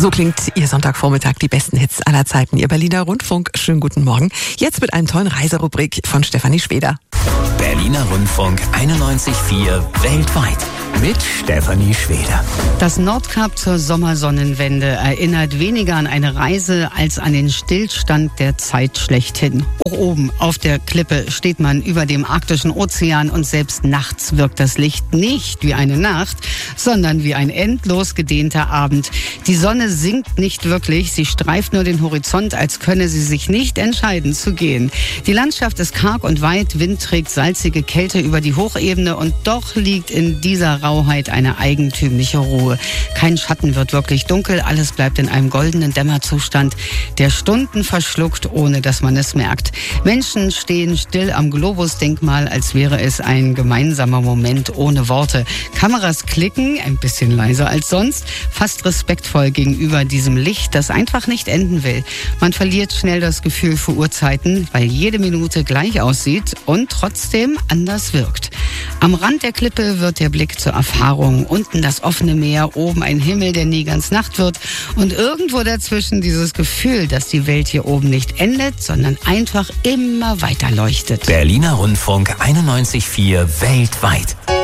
So klingt Ihr Sonntagvormittag, die besten Hits aller Zeiten. Ihr Berliner Rundfunk. Schönen guten Morgen. Jetzt mit einem tollen Reiserubrik von Stefanie Schweder. Berliner Rundfunk 91,4 weltweit mit Stefanie Schweder. Das Nordkap zur Sommersonnenwende erinnert weniger an eine Reise als an den Stillstand der Zeit schlechthin. Hoch oben auf der Klippe steht man über dem arktischen Ozean und selbst nachts wirkt das Licht nicht wie eine Nacht, sondern wie ein endlos gedehnter Abend. Die Sonne sinkt nicht wirklich, sie streift nur den Horizont, als könne sie sich nicht entscheiden zu gehen. Die Landschaft ist karg und weit, Wind trägt salzige Kälte über die Hochebene und doch liegt in dieser Rauheit eine eigentümliche Ruhe. Kein Schatten wird wirklich dunkel, alles bleibt in einem goldenen Dämmerzustand, der Stunden verschluckt, ohne dass man es merkt. Menschen stehen still am Globusdenkmal, als wäre es ein gemeinsamer Moment ohne Worte. Kameras klicken, ein bisschen leiser als sonst, fast respektvoll gegenüber diesem Licht, das einfach nicht enden will. Man verliert schnell das Gefühl für Uhrzeiten, weil jede Minute gleich aussieht und trotzdem anders wirkt. Am Rand der Klippe wird der Blick zur Erfahrung. Unten das offene Meer, oben ein Himmel, der nie ganz Nacht wird. Und irgendwo dazwischen dieses Gefühl, dass die Welt hier oben nicht endet, sondern einfach immer weiter leuchtet. Berliner Rundfunk 91,4 weltweit.